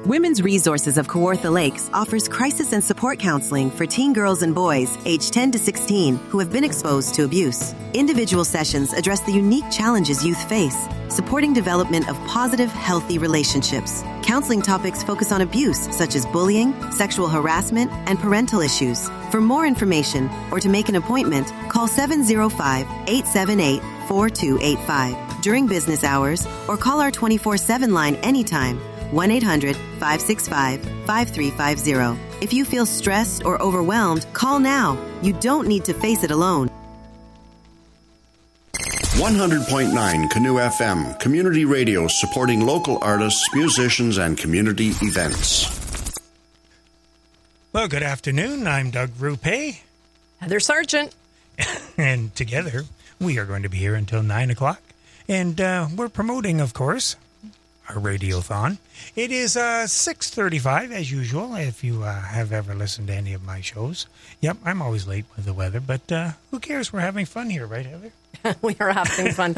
Women's Resources of Kawartha Lakes offers crisis and support counseling for teen girls and boys aged 10 to 16 who have been exposed to abuse. Individual sessions address the unique challenges youth face, supporting development of positive, healthy relationships. Counseling topics focus on abuse such as bullying, sexual harassment, and parental issues. For more information or to make an appointment, call 705-878-4285 during business hours or call our 24/7 line anytime, 1-800-565-5350. If you feel stressed or overwhelmed, call now. You don't need to face it alone. 100.9 Canoe FM, community radio supporting local artists, musicians, and community events. Well, good afternoon. I'm Doug Rupe. Heather Sargent. And together, we are going to be here until 9 o'clock. And we're promoting, of course, our Radiothon. It is 6:35, as usual, if you have ever listened to any of my shows. Yep, I'm always late with the weather, but who cares? We're having fun here, right, Heather? We are having fun.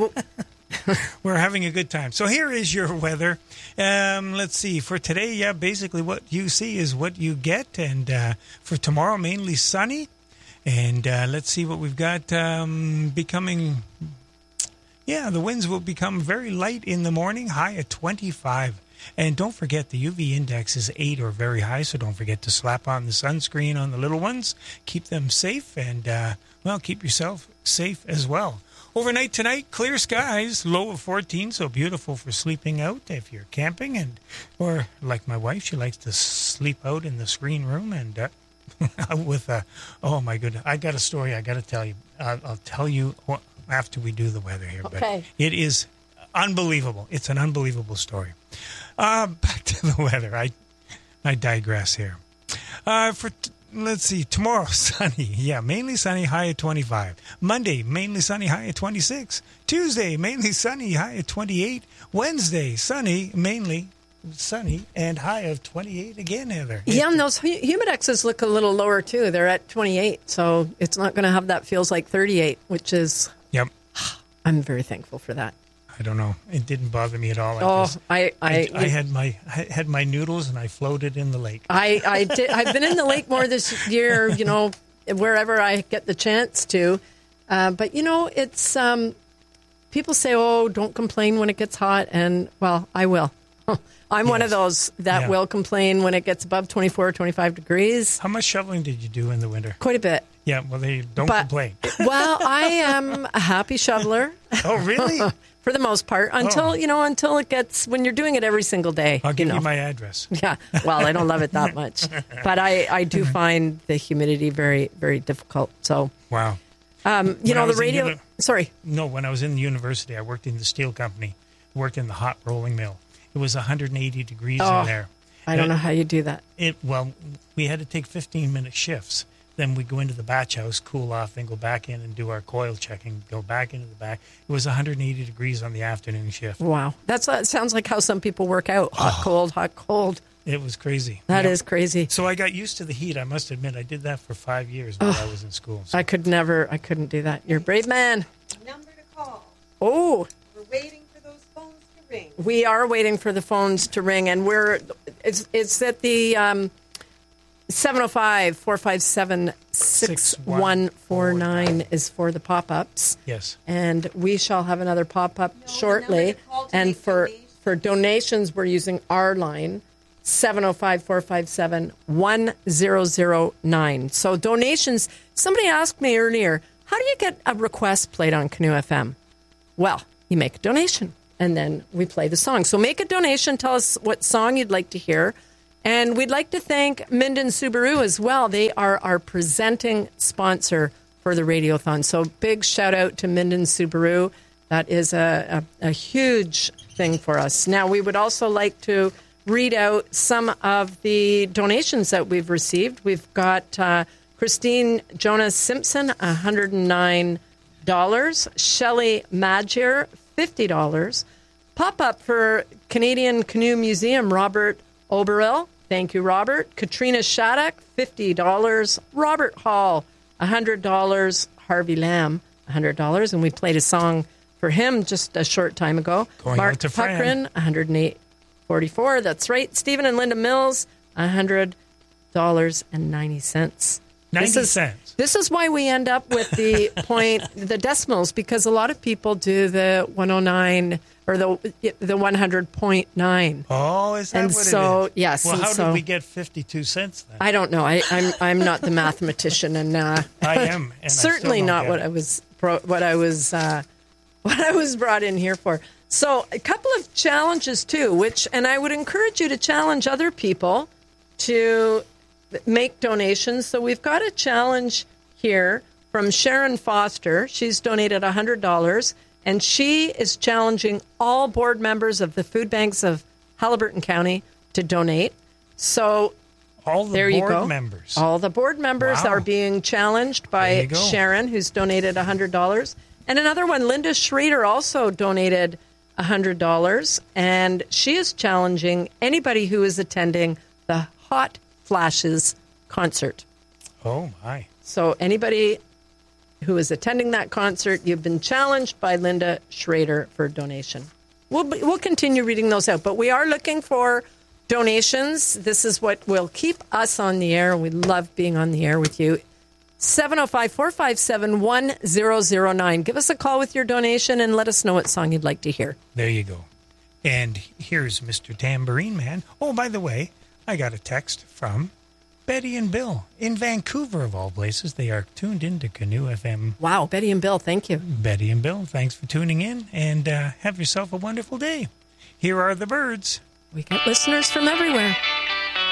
We're having a good time. So here is your weather. Let's see. For today, basically what you see is what you get. And for tomorrow, mainly sunny. And let's see what we've got becoming... Yeah, the winds will become very light in the morning, high at 25. And don't forget, the UV index is 8 or very high, so don't forget to slap on the sunscreen on the little ones. Keep them safe and, keep yourself safe as well. Overnight tonight, clear skies, low of 14, so beautiful for sleeping out if you're camping. Or like my wife, she likes to sleep out in the screen room and oh my goodness, I got a story I got to tell you. I'll tell you after we do the weather here. Okay. But it is unbelievable. It's an unbelievable story. Back to the weather. I digress here. Let's see. Tomorrow, sunny. Yeah, mainly sunny, high at 25. Monday, mainly sunny, high at 26. Tuesday, mainly sunny, high at 28. Wednesday, sunny, mainly sunny, and high of 28 again, Heather. Yeah, and those humidexes look a little lower, too. They're at 28, so it's not going to have that feels like 38, which is... Yep. I'm very thankful for that. I don't know. It didn't bother me at all. I had my noodles and I floated in the lake. I did. I've been in the lake more this year, wherever I get the chance to. But, it's people say, oh, don't complain when it gets hot. And, well, I will. I'm one of those that will complain when it gets above 24 or 25 degrees. How much shoveling did you do in the winter? Quite a bit. Yeah, well, they don't complain. Well, I am a happy shoveler. Oh, really? For the most part, until it gets, when you're doing it every single day. I'll give you my address. Yeah, well, I don't love it that much. But I do find the humidity very, very difficult. So, wow. The radio, sorry. No, when I was in the university, I worked in the steel company, worked in the hot rolling mill. It was 180 degrees in there. I don't know how you do that. We had to take 15-minute shifts. Then we go into the batch house, cool off, then go back in and do our coil checking, go back into the back. It was 180 degrees on the afternoon shift. Wow. That sounds like how some people work out. Hot, cold. It was crazy. That is crazy. So I got used to the heat, I must admit. I did that for 5 years while I was in school. So. I couldn't do that. You're a brave man. Number to call. Oh. We're waiting for those phones to ring. We are waiting for the phones to ring, and it's at the... 705-457-6149 is for the pop-ups. Yes. And we shall have another pop-up shortly. And for donations, we're using our line, 705-457-1009. So donations, somebody asked me earlier, how do you get a request played on Canoe FM? Well, you make a donation, and then we play the song. So make a donation, tell us what song you'd like to hear. And we'd like to thank Minden Subaru as well. They are our presenting sponsor for the Radiothon. So big shout out to Minden Subaru. That is a huge thing for us. Now, we would also like to read out some of the donations that we've received. We've got Christine Jonas Simpson, $109. Shelley Magier, $50. Pop-up for Canadian Canoe Museum, Robert Oberel. Thank you, Robert. Katrina Shattuck, $50. Robert Hall, $100. Harvey Lamb, $100. And we played a song for him just a short time ago. Going Mark out to Fran. Puckrin, $108. 44. That's right. Stephen and Linda Mills, $100.90. 90 cents. This is why we end up with the the decimals, because a lot of people do the 109 or the 100.9. Oh, is that and what so, it is? Yes. Well, and how so, did we get 52 cents then? I don't know. I'm not the mathematician, and I am. And certainly I still not don't get what I was brought in here for. So a couple of challenges too, and I would encourage you to challenge other people to make donations. So we've got a challenge here from Sharon Foster. She's donated $100, and she is challenging all board members of the food banks of Haliburton County to donate. So all the there you board go. members. All the board members Wow. are being challenged by Sharon, who's donated $100. And another one, Linda Schrader, also donated $100. And she is challenging anybody who is attending the Hot Flashes concert. Oh, my. So anybody who is attending that concert, you've been challenged by Linda Schrader for donation. We'll continue reading those out, but we are looking for donations. This is what will keep us on the air. We love being on the air with you. 705-457-1009. Give us a call with your donation and let us know what song you'd like to hear. There you go. And here's Mr. Tambourine Man. Oh, by the way, I got a text from Betty and Bill in Vancouver, of all places. They are tuned into Canoe FM. Wow, Betty and Bill, thank you. Betty and Bill, thanks for tuning in, and have yourself a wonderful day. Here are the birds. We got listeners from everywhere.